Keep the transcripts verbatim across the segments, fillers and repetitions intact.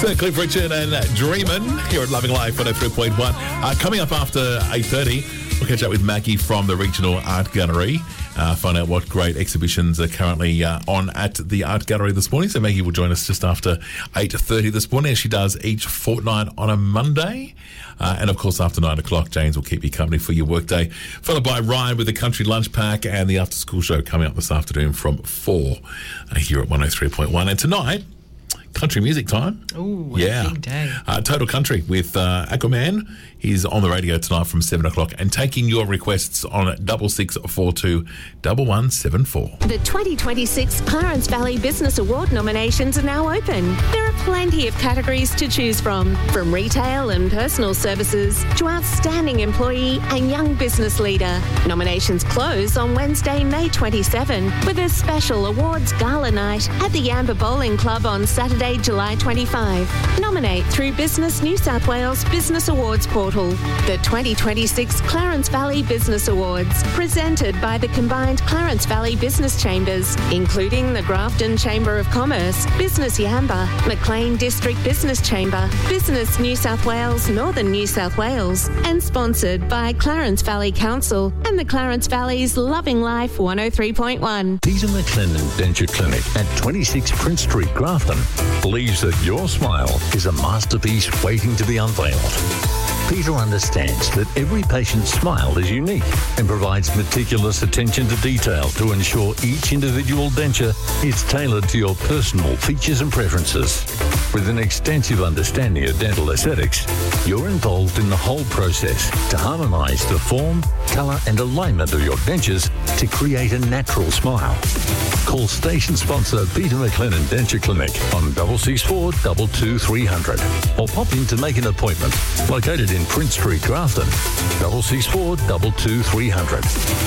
Sir Cliff Richard and Dreamin' here at Loving Life one oh three point one. Uh, coming up after eight thirty, we'll catch up with Maggie from the Regional Art Gallery. Uh, find out what great exhibitions are currently uh, on at the Art Gallery this morning. So Maggie will join us just after eight thirty this morning, as she does each fortnight on a Monday. Uh, and of course, after nine o'clock, James will keep you company for your workday, followed by Ryan with the Country Lunch Pack and the After School Show coming up this afternoon from four uh, here at one oh three point one. And tonight, country music time. Ooh, yeah. big day. Uh, Total Country with uh, Aquaman. He's on the radio tonight from seven o'clock and taking your requests on double six four two one one seven four. The twenty twenty-six Clarence Valley Business Award nominations are now open. There are plenty of categories to choose from, from retail and personal services to outstanding employee and young business leader. Nominations close on Wednesday, May twenty-seventh, with a special awards gala night at the Yamba Bowling Club on Saturday, July twenty-fifth. Nominate through Business New South Wales Business Awards portal. The twenty twenty-six Clarence Valley Business Awards, presented by the combined Clarence Valley Business Chambers, including the Grafton Chamber of Commerce, Business Yamba, Maclean District Business Chamber, Business New South Wales, Northern New South Wales, and sponsored by Clarence Valley Council and the Clarence Valley's Loving Life one oh three point one. Peter McLennan Denture Clinic at twenty-six Prince Street, Grafton, believes that your smile is a masterpiece waiting to be unveiled. Peter understands that every patient's smile is unique and provides meticulous attention to detail to ensure each individual denture is tailored to your personal features and preferences. With an extensive understanding of dental aesthetics, you're involved in the whole process to harmonise the form, colour and alignment of your dentures to create a natural smile. Call station sponsor Peter McLennan Denture Clinic on double six four two two three hundred or pop in to make an appointment. Located in Prince Street, Grafton, double six four two two three hundred.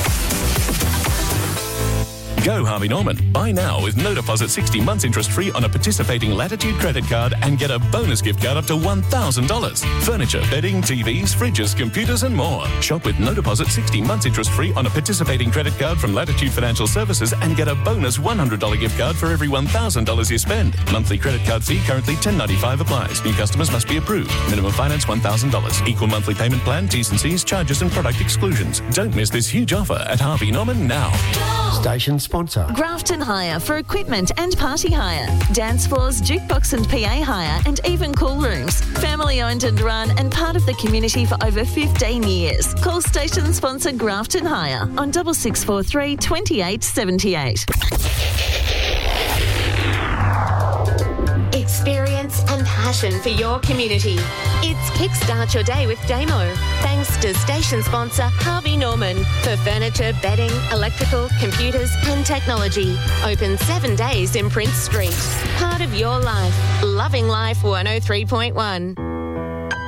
Go Harvey Norman. Buy now with no deposit, sixty months interest free on a participating Latitude credit card and get a bonus gift card up to one thousand dollars. Furniture, bedding, T Vs, fridges, computers and more. Shop with no deposit, sixty months interest free on a participating credit card from Latitude Financial Services and get a bonus one hundred dollars gift card for every one thousand dollars you spend. Monthly credit card fee currently ten dollars and ninety-five cents applies. New customers must be approved. Minimum finance one thousand dollars. Equal monthly payment plan, T's and C's, charges and product exclusions. Don't miss this huge offer at Harvey Norman now. Station sponsor. Grafton Hire for equipment and party hire. Dance floors, jukebox and P A hire and even cool rooms. Family owned and run and part of the community for over fifteen years. Call station sponsor Grafton Hire on double six four three twenty-eight seventy-eight. Experience and passion for your community. It's Kickstart Your Day with Damo. Thanks to station sponsor Harvey Norman for furniture, bedding, electrical, computers and technology. Open seven days in Prince Street. Part of your life. Loving Life one oh three point one.